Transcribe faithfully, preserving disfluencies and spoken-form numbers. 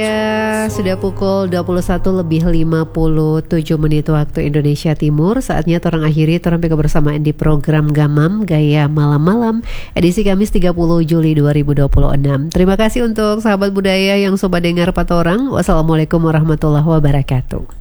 Ya, sudah pukul dua puluh satu lebih lima puluh tujuh menit waktu Indonesia Timur. Saatnya torang akhiri torang kebersamaan di program Gamam Gaya Malam-Malam edisi Kamis tiga puluh Juli dua ribu dua puluh enam. Terima kasih untuk sahabat budaya yang sobat dengar patorang. Wassalamualaikum warahmatullahi wabarakatuh.